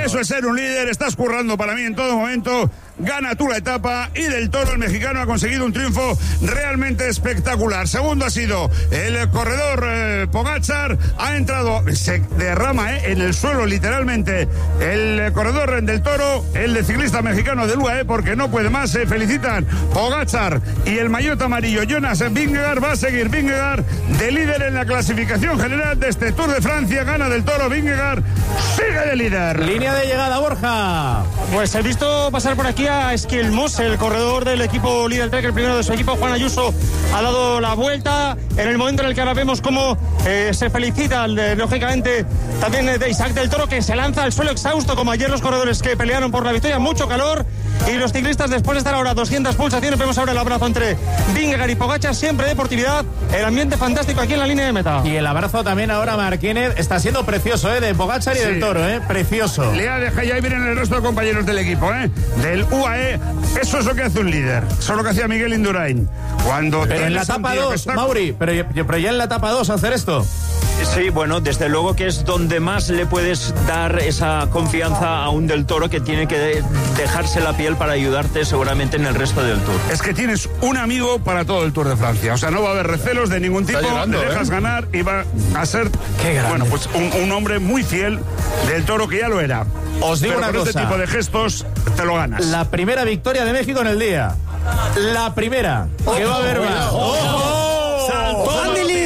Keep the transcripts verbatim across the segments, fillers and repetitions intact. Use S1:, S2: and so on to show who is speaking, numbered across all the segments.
S1: Eso es ser un líder, estás currando para mí en todo momento. Gana tú la etapa y Del Toro, el mexicano, ha conseguido un triunfo realmente espectacular. Segundo ha sido el corredor eh, Pogačar, ha entrado, se derrama eh, en el suelo literalmente el eh, corredor Del Toro, el de ciclista mexicano del U A E, porque no puede más. Se felicitan Pogačar y el maillot amarillo Jonas Vingegaard. Va a seguir Vingegaard de líder en la clasificación general de este Tour de Francia. Gana Del Toro, Vingegaard sigue de líder.
S2: Línea de llegada, Borja.
S3: Pues he visto pasar por aquí a Esquilmos, el corredor del equipo Lidl Trek, el primero de su equipo. Juan Ayuso ha dado la vuelta en el momento en el que ahora vemos cómo eh, se felicita eh, lógicamente también de Isaac Del Toro, que se lanza al suelo exhausto como ayer los corredores que pelearon por la victoria. Mucho calor y los ciclistas, después de estar ahora doscientas pulsaciones, vemos ahora el abrazo entre Vingegaard y Pogačar, siempre deportividad, el ambiente fantástico aquí en la línea de meta.
S2: Y el abrazo también ahora Martínez, está siendo precioso, ¿eh? De Pogačar y sí. Del Toro, ¿eh? Precioso.
S1: Le ha dejado, y ahí vienen el resto de compañeros del equipo, ¿eh? Del U A E. Eso es lo que hace un líder. Eso es lo que hacía Miguel Indurain. Cuando
S2: pero en la etapa dos, está... Mauri, pero, pero ya en la etapa dos hacer esto.
S4: Sí, bueno, desde luego que es donde más le puedes dar esa confianza a un Del Toro, que tiene que dejarse la piel para ayudarte seguramente en el resto del Tour.
S1: Es que tienes un amigo para todo el Tour de Francia. O sea, no va a haber recelos de ningún tipo, llorando, te dejas ¿eh? ganar y va a ser, bueno, pues un, un hombre muy fiel Del Toro, que ya lo era.
S2: Os digo
S1: Pero
S2: una
S1: con
S2: cosa.
S1: este tipo de gestos te lo ganas.
S2: La primera victoria de México en el día. La primera. ¿Qué va a haber más? ¡Ojo!
S3: ¡Saltó!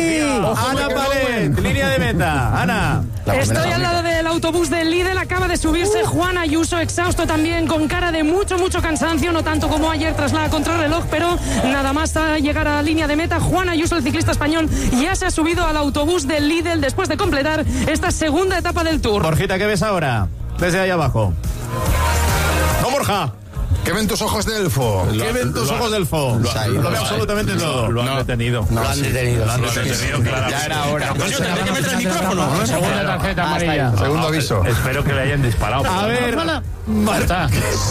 S2: Ana Palet, línea de meta. Ana.
S5: Estoy al lado del autobús del Lidl, acaba de subirse Juan Ayuso, exhausto también, con cara de mucho, mucho cansancio, no tanto como ayer tras la contrarreloj, pero nada más a llegar a la línea de meta. Juan Ayuso, el ciclista español, ya se ha subido al autobús del Lidl después de completar esta segunda etapa del Tour.
S2: Borjita, ¿qué ves ahora? Desde ahí abajo. ¡No, Borja!
S6: ¿Qué ven tus ojos de elfo?
S2: ¿Qué
S6: Lo,
S2: ven tus
S6: lo,
S2: ojos de elfo?
S6: Lo, lo,
S2: lo, lo
S6: lo
S2: ve absolutamente todo.
S7: Lo han
S6: no,
S7: detenido.
S6: No, lo han detenido.
S7: Lo han detenido, claro.
S6: Ya era hora.
S3: Coño, tendré que meter el micrófono.
S7: Segunda tarjeta amarilla.
S6: Segundo aviso.
S7: Espero que le hayan disparado.
S2: A ver.
S7: Marta.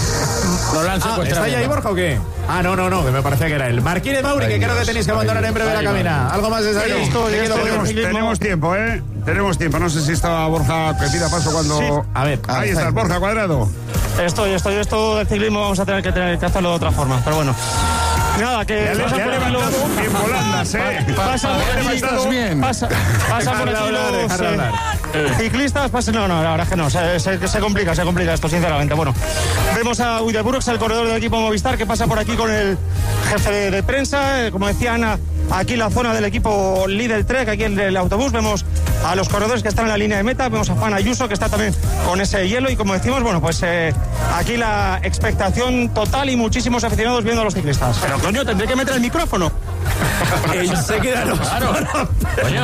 S7: ¿Lo han
S2: ah, ¿Está ahí Borja o qué? Ah, no, no, no, que me parecía que era él. Martínez Mauri, que creo que tenéis que abandonar en breve la cabina. ¿Algo más de salir?
S1: Tenemos, tenemos tiempo, ¿eh? Tenemos tiempo. No sé si estaba Borja que pida paso cuando...
S2: Sí. A ver.
S1: Ahí está, Borja Cuadrado.
S3: Estoy, estoy, esto del ciclismo vamos a tener que, tener que hacerlo de otra forma, pero bueno. Nada, que
S1: ya le,
S3: pasa
S1: ya
S3: por
S1: levantado
S3: los...
S1: en volandas, ¿eh?
S3: Pasa por
S1: ¿Estás bien?
S3: Pasa, pasa por aquí los eh, ciclistas, pasa... No, no, la verdad es que no, se, se, se complica, se complica esto, sinceramente. Bueno, vemos a Uideburux, el corredor del equipo Movistar, que pasa por aquí con el jefe de, de prensa, eh, como decía Ana, aquí la zona del equipo Lidl Trek, aquí en el autobús, vemos a los corredores que están en la línea de meta, vemos a Juan Ayuso, que está también con ese hielo, y como decimos, bueno, pues eh, aquí la expectación total y muchísimos aficionados viendo a los ciclistas.
S2: Pero coño, tendré que meter el micrófono. Enseguida los...
S7: Claro. Coño.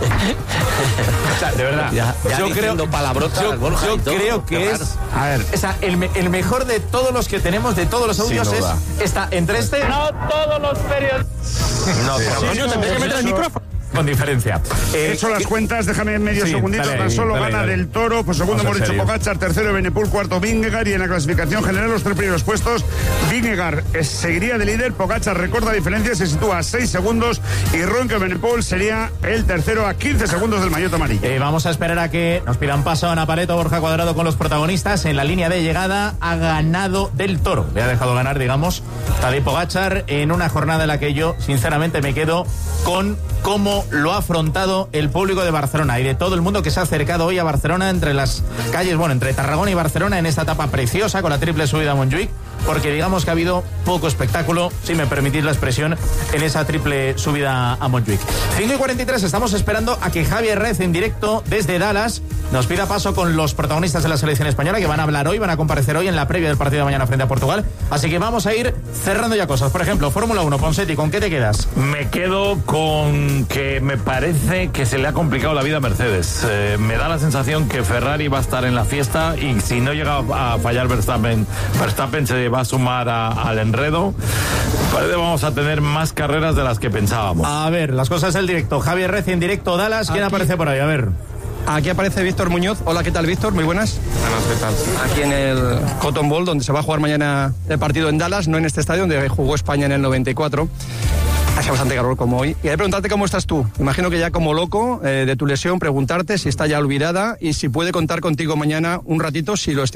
S7: O sea, de verdad.
S8: Ya, ya
S2: yo creo,
S8: palabrotas,
S2: yo,
S8: Borja,
S2: yo
S8: todo,
S2: creo que es... A ver, o sea, el, el mejor de todos los que tenemos, de todos los audios, es... Está entre este...
S3: No todos los periodistas...
S2: No, pero
S3: sí, coño, tendré que meter el micrófono.
S2: Con diferencia.
S1: He hecho las cuentas, déjame medio
S2: sí,
S1: segundito.
S2: Dale,
S1: tan solo
S2: dale,
S1: gana
S2: dale.
S1: Del Toro, pues segundo hemos dicho Pogačar, tercero Benepul, cuarto Vingegaard, y en la clasificación general los tres primeros puestos Vingegaard eh, seguiría de líder, Pogačar recorta diferencia, se sitúa a seis segundos, y Remco Benepul sería el tercero a quince segundos del maillot amarillo.
S2: Eh, vamos a esperar a que nos pidan paso Ana Pareto, Borja Cuadrado con los protagonistas. En la línea de llegada ha ganado Del Toro, le ha dejado ganar, digamos, Tadej Pogačar, en una jornada en la que yo sinceramente me quedo con cómo lo ha afrontado el público de Barcelona y de todo el mundo que se ha acercado hoy a Barcelona, entre las calles, bueno, entre Tarragona y Barcelona, en esta etapa preciosa con la triple subida a Montjuïc, porque digamos que ha habido poco espectáculo, si me permitís la expresión, en esa triple subida a Montjuïc. cinco y cuarenta y tres, estamos esperando a que Javi Herrez, en directo desde Dallas, nos pida paso con los protagonistas de la selección española, que van a hablar hoy, van a comparecer hoy en la previa del partido de mañana frente a Portugal. Así que vamos a ir cerrando ya cosas. Por ejemplo, Fórmula uno, Ponseti, ¿con qué te quedas?
S7: Me quedo con que me parece que se le ha complicado la vida a Mercedes. Eh, me da la sensación que Ferrari va a estar en la fiesta, y si no llega a fallar Verstappen, Verstappen se va a sumar a, al enredo. Parece que vamos a tener más carreras de las que pensábamos.
S2: A ver, las cosas del directo. Javi Herrez en directo, Dallas. ¿Quién
S3: Aquí
S2: aparece por ahí? A ver.
S3: Aquí aparece Víctor Muñoz. Hola, ¿qué tal, Víctor? Muy buenas.
S9: Buenas, ¿qué tal?
S3: Aquí en el Cotton Bowl, donde se va a jugar mañana el partido en Dallas, no en este estadio donde jugó España en el noventa y cuatro. Hace bastante calor como hoy. Y hay que preguntarte cómo estás tú. Imagino que ya como loco eh, de tu lesión, preguntarte si está ya olvidada y si puede contar contigo mañana un ratito, si lo